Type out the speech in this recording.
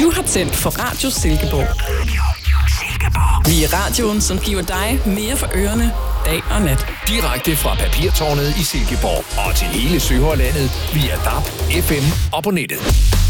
Du har tændt for Radio Silkeborg. Vi er radioen, som giver dig mere for ørerne, dag og nat. Direkte fra Papirtårnet i Silkeborg og til hele Sønderjylland via DAB, FM og på nettet.